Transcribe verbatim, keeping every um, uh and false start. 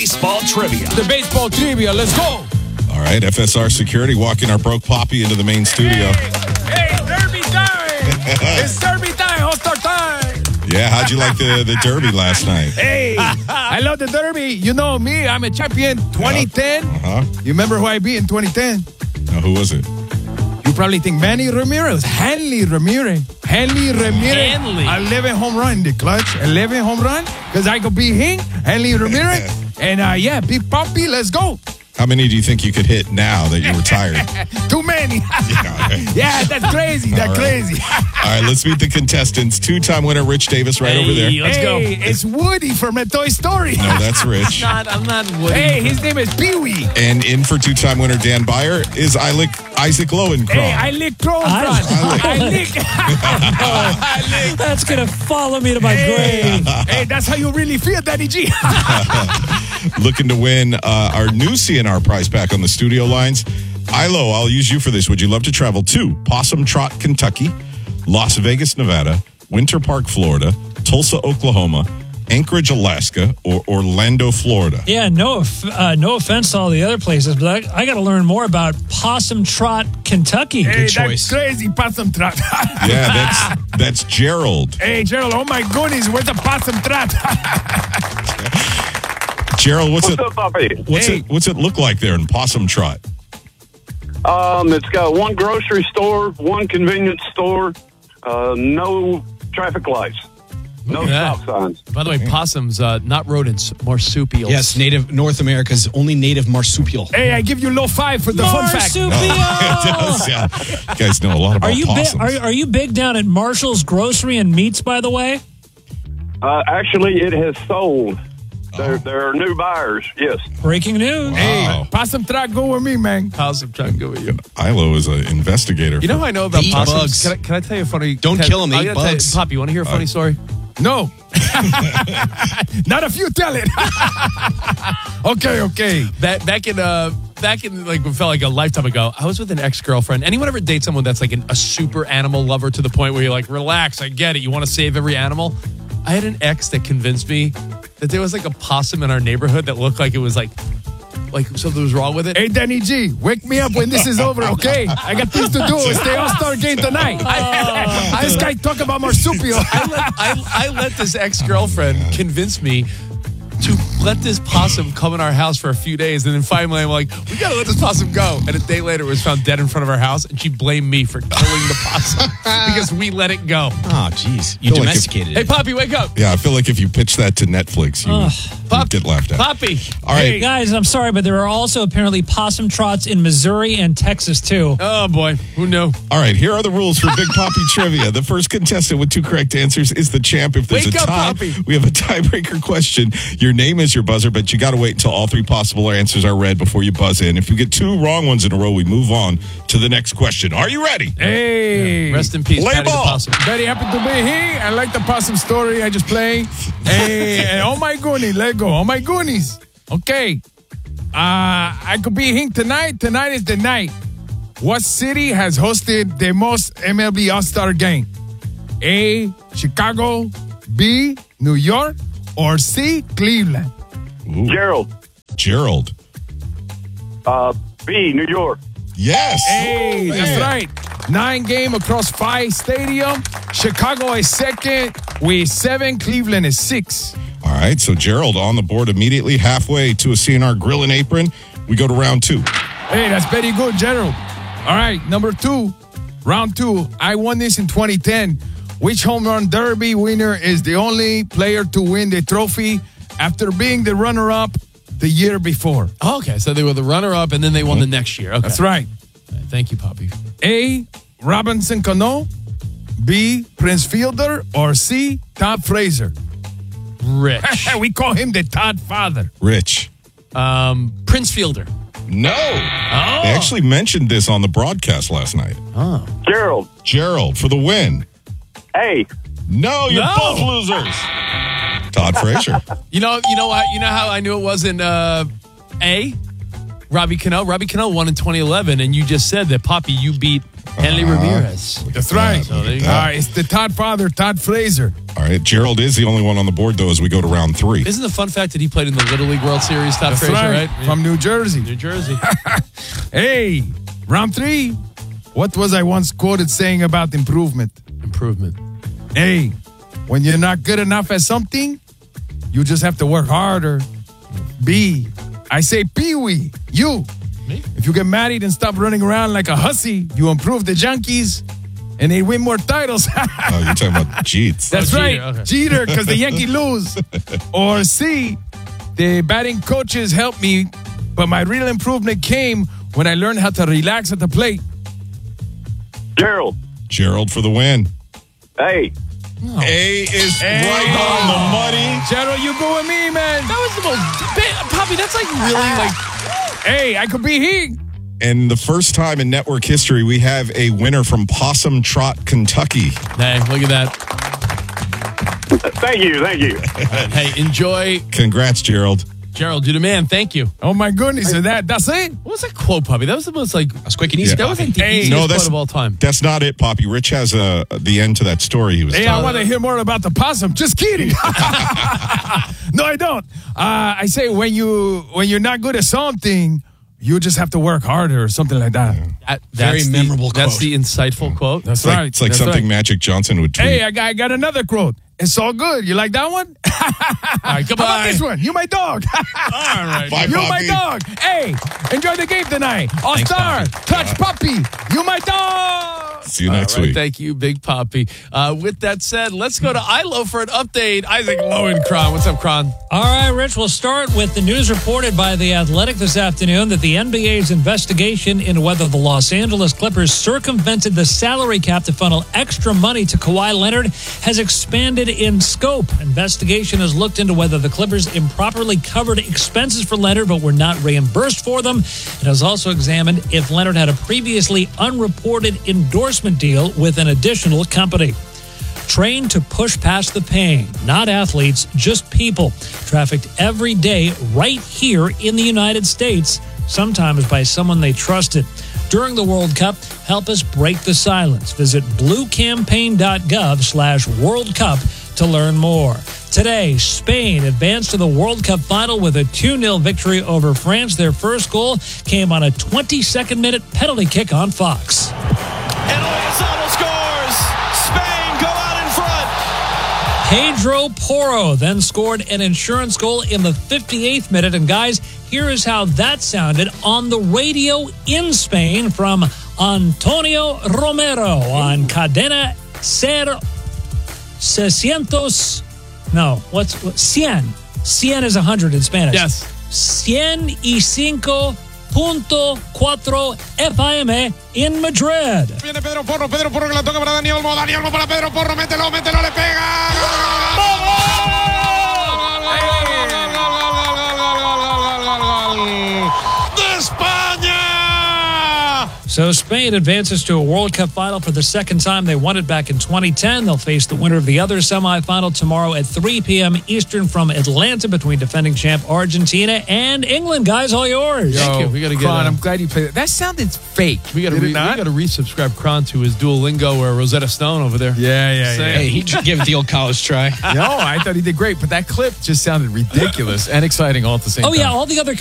baseball trivia. The baseball trivia. Let's go. All right, F S R Security walking our broke Poppy into the main studio. Hey, hey Derby time. It's Derby time. All-Star time. Yeah, how'd you like the, the Derby last night? Hey, I love the Derby. You know me. I'm a champion. twenty ten. Uh-huh. You remember who I beat in twenty ten? Now, who was it? You probably think Manny Ramirez. Hanley Ramirez. Hanley Ramirez. Hanley. eleven home run in the clutch. eleven home run. Because I could beat him, Hanley Ramirez. And uh, yeah, Big Poppy, let's go. How many do you think you could hit now that you're retired? Too many. Yeah, okay. Yeah, that's crazy. That's All right. crazy. All right, let's meet the contestants. Two-time winner Rich Davis right Hey, over there. let's go. Hey, it's Woody from a Toy Story. No, that's Rich. Not, I'm not Woody. Hey, his name is Pee-wee. And in for two-time winner Dan Byer is Isaac, Isaac Lowenkron. Hey, I lick Crow I- I lick. I lick. That's going to follow me to my Hey, grave. hey, that's how you really feel, Daddy G. Looking to win uh, our new C N R prize pack on the studio lines. Ilo, I'll use you for this. Would you love to travel to Possum Trot, Kentucky, Las Vegas, Nevada, Winter Park, Florida, Tulsa, Oklahoma, Anchorage, Alaska, or Orlando, Florida? Yeah, no, off- uh, no offense to all the other places, but I, I got to learn more about Possum Trot, Kentucky. Hey, Good that's crazy possum trot. Yeah, that's that's Gerald. Hey, Gerald, oh my goodness, where's the possum trot? Gerald, what's, What's it? up, Poppy? What's Hey. it? What's it look like there in Possum Trot? Um, it's got one grocery store, one convenience store, uh, no traffic lights, no Yeah. stop signs. By the way, possums, uh, not rodents, marsupials. Yes, native North America's only native marsupial. Hey, I give you low five for the fun fact. Marsupial! It does, yeah. You guys know a lot about Are you big? possums. Are, are you big down at Marshall's Grocery and Meats? By the way, Uh, actually, it has sold. There, there are new buyers. Yes. breaking news. Hey, Wow. possum trot, go with me, man. Possum trying to go with you. Ilo is an investigator. You know for- how I know about They eat possums? bugs. Can I, can I tell you a funny? Don't can, kill 'em, they I eat gotta tell you- bugs. Poppy, you want to hear a funny story? No. Not if you tell it. okay, okay. Back, back in uh, back in like what felt like a lifetime ago, I was with an ex girlfriend. Anyone ever date someone that's like an, a super animal lover to the point where you're like, relax, I get it. You want to save every animal. I had an ex that convinced me that there was like a possum in our neighborhood that looked like it was like like something was wrong with it. Hey, Danny G, wake me up when this is over, okay? I got things to do. It's the All-Star game tonight. This guy talk about marsupial. I let, I, I let this ex girlfriend convince me to let this possum come in our house for a few days, and then finally I'm like, we gotta let this possum go. And a day later, it was found dead in front of our house, and she blamed me for killing the possum because we let it go. Oh, jeez. You Feel like domesticated Hey, it. Poppy, wake up! Yeah, I feel like if you pitch that to Netflix, you would Pop- get laughed at. Poppy, All right. Guys, I'm sorry, but there are also apparently possum trots in Missouri and Texas too. oh boy, who knew? All right, here are the rules for Big Poppy Trivia. The first contestant with two correct answers is the champ. If there's Wake a up, tie, Poppy. we have a tiebreaker question. Your name is your buzzer, but you got to wait until all three possible answers are read before you buzz in. If you get two wrong ones in a row, we move on to the next question. Are you ready? Hey. Rest in peace, Play Patty the ball. possum. Very happy to be here. I like the possum story I just played. Hey, and oh my goodness, let go. Oh my goodness. Okay. Uh, I could be here tonight. Tonight is the night. What city has hosted the most M L B All-Star game? A, Chicago, B, New York, or C, Cleveland? Ooh, Gerald, Gerald. uh, B, New York. Yes. Hey, Man. that's right. Nine game across five stadium. Chicago is second with seven. Cleveland is six. All right, so Gerald on the board immediately, halfway to a C N R grill and apron. We go to round two. Hey, that's very good, Gerald. All right, number two, round two. I won this in twenty ten. Which home run derby winner is the only player to win the trophy after being the runner-up the year before? Oh, okay, so they were the runner-up, and then they won the next year. Okay. That's right. Thank you, Poppy. A, Robinson Cano, B, Prince Fielder, or C, Todd Frazier? Rich. We call him the Todd Father. Rich. um, Prince Fielder. No. Oh. They actually mentioned this on the broadcast last night. Gerald, Gerald for the win. A. No, you're No. both losers. Todd Frazier. You know, you know what? You know how I knew it wasn't uh, A? Robbie Cano. Robbie Cano won in twenty eleven, and you just said that, Poppy, you beat Henry Ramirez. That's right. So there you go. Uh, it's the Todd father, Todd Fraser. All right. Gerald is the only one on the board, though, as we go to round three. Isn't the fun fact that he played in the Little League World Series, Todd That's Frazier, right. right? From New Jersey. New Jersey. Hey, round three. What was I once quoted saying about improvement? Improvement. Hey, when you're not good enough at something, you just have to work harder. B. I say Pee-wee. You. Me? If you get married and stop running around like a hussy, you improve the Yankees and they win more titles. Oh, you're talking about Jeets. That's Oh, right. Jeter, okay. Jeter, because the Yankees lose. Or C. The batting coaches helped me, but my real improvement came when I learned how to relax at the plate. Gerald. Gerald for the win. Hey. A is Hey. right on the money. Gerald, you go with me, man. That was the most. Ba- Poppy, that's like really like. Hey, I could be he. And the first time in network history, we have a winner from Possum Trot, Kentucky. Hey, look at that. Thank you. Thank you. Hey, enjoy. Congrats, Gerald. Gerald, you're the man. Thank you. Oh, my goodness. So that, that's it? What was that quote, Poppy? That was the most like. That's quick and easy. Yeah. That was like the Hey. easiest No, quote that's of all time. That's not it, Poppy. Rich has a the end to that story he was Hey, I telling. want to hear more about the possum. Just kidding. No, I don't. Uh, I say when you when you're not good at something, you just have to work harder or something like that. That- Very that's the- memorable That's quote. the insightful quote. That's It's like, right. it's like That's something right. Magic Johnson would tweet. Hey, I got, I got another quote. It's all good. You like that one? All right, How about goodbye. this one? You my dog. All right. Bye, You my Poppy. dog. Hey, enjoy the game tonight. All star, touch puppy. You my dog. See you All next right, week. Thank you, Big Poppy. Uh, with that said, let's go to I L O for an update. Isaac Lowenkron. What's up, Kron? All right, Rich, we'll start with the news reported by The Athletic this afternoon that the N B A's investigation into whether the Los Angeles Clippers circumvented the salary cap to funnel extra money to Kawhi Leonard has expanded in scope. Investigation has looked into whether the Clippers improperly covered expenses for Leonard but were not reimbursed for them. It has also examined if Leonard had a previously unreported endorsement deal with an additional company. Trained to push past the pain, not athletes, just people, trafficked every day right here in the United States, sometimes by someone they trusted. During the World Cup, help us break the silence. Visit bluecampaign.gov slash World Cup to learn more. Today, Spain advanced to the World Cup final with a two nil victory over France. Their first goal came on a twenty-second minute penalty kick on Fox. And Oyasalo scores. Spain go out in front. Pedro Porro then scored an insurance goal in the fifty-eighth minute. And guys, here is how that sounded on the radio in Spain from Antonio Romero on Cadena Ser seiscientos. No, what's what, cien? Cien is one hundred in Spanish. Yes. Cien y cinco punto cuatro F M in Madrid. Viene Pedro Porro, Pedro Porro que la toca para Dani Olmo, Dani Olmo para Pedro Porro, mételo, mételo, le pega. ¡De España! So Spain advances to a World Cup final for the second time. They won it back in twenty ten. They'll face the winner of the other semifinal tomorrow at three p.m. Eastern from Atlanta between defending champ Argentina and England. Guys, all yours. Thank you. We gotta get, Kron, uh, I'm glad you played it. That sounded fake. We got to Did it re- we not? got to resubscribe Kron to his Duolingo or Rosetta Stone over there. Yeah, yeah, Say yeah. it. Hey, he just gave it the old college try. No, I thought he did great, but that clip just sounded ridiculous and exciting all at the same Oh, time. yeah, all the other